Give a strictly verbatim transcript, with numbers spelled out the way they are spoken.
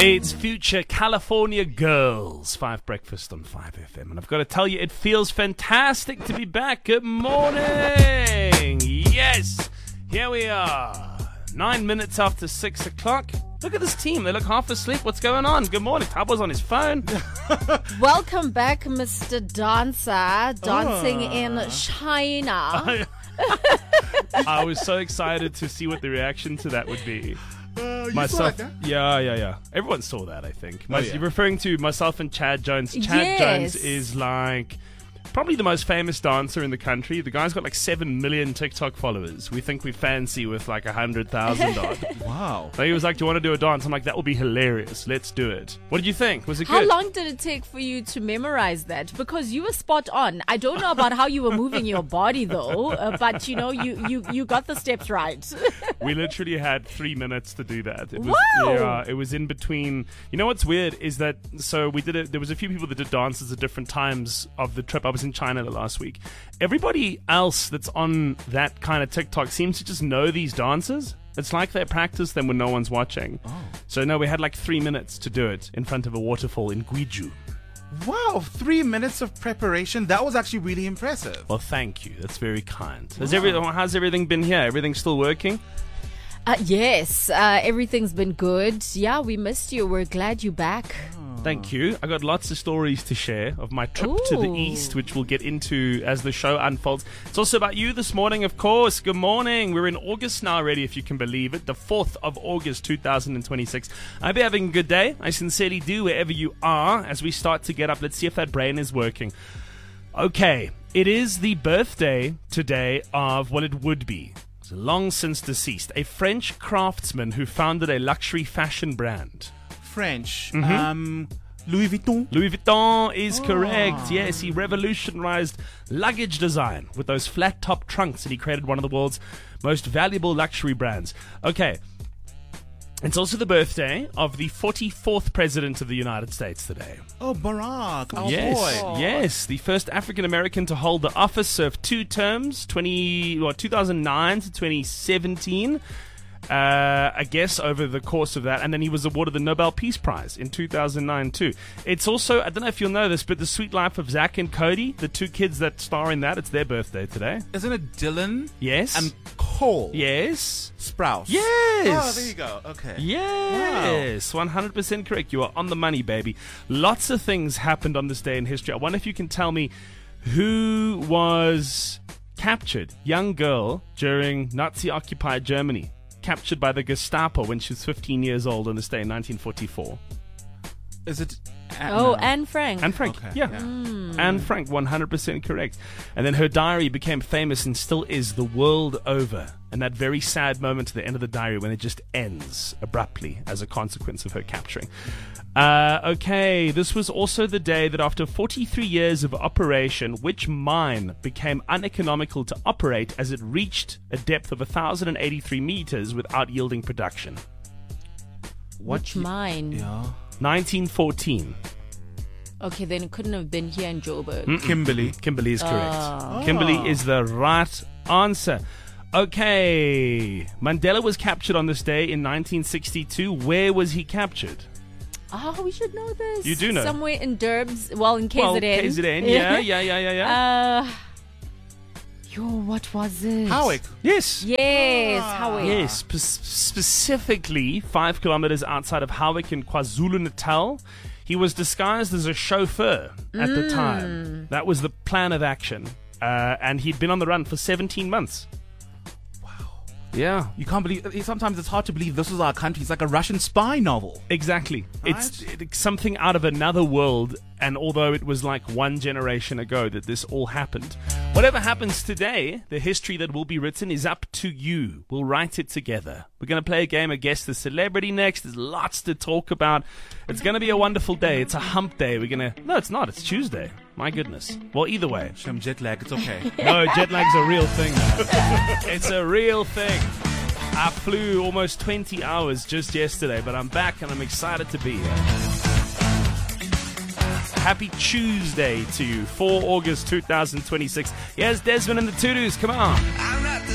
It's Future California Girls, Five Breakfast on five F M. And I've got to tell you, it feels fantastic to be back. Good morning. Yes, here we are. Nine minutes after six o'clock. Look at this team. They look half asleep. What's going on? Good morning. Tabo's on his phone. Welcome back, Mister Dancer, dancing oh. in China. I was so excited to see what the reaction to that would be. Uh, you myself, saw that? yeah, yeah, yeah. Everyone saw that, I think. My, oh, yeah. You're referring to myself and Chad Jones. Chad yes. Jones is like probably the most famous dancer in the country. The guy's got like seven million TikTok followers. We think we fancy with like a hundred thousand odd. Wow. So he was like, "Do you want to do a dance?" I'm like, "That will be hilarious. Let's do it." What did you think? Was it How good? long did it take for you to memorize that? Because you were spot on. I don't know about how you were moving your body though, uh, but you know, you, you, you got the steps right. We literally had three minutes to do that. It was, Wow. yeah, it was in between. You know what's weird is that, so we did it, there was a few people that did dances at different times of the trip. I was in China the last week. Everybody else that's on that kind of TikTok seems to just know these dances. It's like they practice them when no one's watching. Oh. So no, we had like three minutes to do it in front of a waterfall in Gwiju. Wow, three minutes of preparation. That was actually really impressive. Well, thank you. That's very kind. Has Wow. every, how's everything been here? Everything still working? Uh, yes, uh, everything's been good. Yeah, we missed you. We're glad you're back. Thank you. I got lots of stories to share of my trip to the Ooh. east, which we'll get into as the show unfolds. It's also about you this morning, of course. Good morning. We're in August now already, if you can believe it. The fourth of August, two thousand twenty-six. I hope you're having a good day. I sincerely do, wherever you are. As we start to get up, let's see if that brain is working. Okay. It is the birthday today of, well, it would be, long since deceased, a French craftsman who founded a luxury fashion brand. French. Mm-hmm. Um, Louis Vuitton. Louis Vuitton is Oh. correct. Yes, he revolutionized luggage design with those flat top trunks, and he created one of the world's most valuable luxury brands. Okay. It's also the birthday of the forty-fourth president of the United States today. Oh, Barack. Our yes, boy. yes, the first African American to hold the office, served two terms, twenty well, two thousand nine to twenty seventeen. Uh, I guess over the course of that, and then he was awarded the Nobel Peace Prize in two thousand nine too. It's also, I don't know if you'll know this, but The Sweet Life of Zach and Cody, the two kids that star in that, it's their birthday today. Isn't it Dylan? Yes. And Cole? Yes. Sprouse? Yes. Oh, there you go. Okay. Yes, one hundred percent correct. You are on the money, baby. Lots of things happened on this day in history. I wonder if you can tell me who was captured, young girl, during Nazi-occupied Germany. Captured by the Gestapo when she was fifteen years old on this day in nineteen forty-four. Is it... Uh, Oh, no. Anne Frank. Anne Frank, Okay, yeah. yeah. Mm. Anne Frank, one hundred percent correct. And then her diary became famous and still is the world over. And that very sad moment at the end of the diary when it just ends abruptly as a consequence of her capturing. Uh, okay, this was also the day that after forty-three years of operation, which mine became uneconomical to operate as it reached a depth of one thousand eighty-three meters without yielding production. What Which ye- mine? Yeah. nineteen fourteen. Okay, then it couldn't have been here in Joburg. Mm-mm. Kimberly. Kimberly is correct. Oh. Kimberly is the right answer. Okay, Mandela was captured on this day in nineteen sixty-two. Where was he captured? Oh, we should know this. You do know. Somewhere in Derbs. Well, in K Z N. Well, K Z N, yeah, yeah, yeah, yeah, yeah. Uh, yo, what was it? Howick. yes. Yes, Ah. Howick. Yes, spe- specifically five kilometers outside of Howick in KwaZulu-Natal. He was disguised as a chauffeur at the time. That was the plan of action. Uh, and he'd been on the run for seventeen months. Yeah, You can't believe... Sometimes it's hard to believe this was our country. It's like a Russian spy novel. exactly. Right? It's, it's something out of another world, and although it was like one generation ago that this all happened, whatever happens today, the history that will be written is up to you. We'll write it together. We're going to play a game of Guess the Celebrity next. There's lots to talk about. It's going to be a wonderful day. It's a hump day. We're going to... No, it's not. It's Tuesday. My goodness. Well, either way. Some jet lag. It's okay. No, jet lag's a real thing, man. It's a real thing. I flew almost twenty hours just yesterday, but I'm back and I'm excited to be here. Happy Tuesday to you, four August two thousand twenty-six. Here's Desmond and the Toodoo. Come on.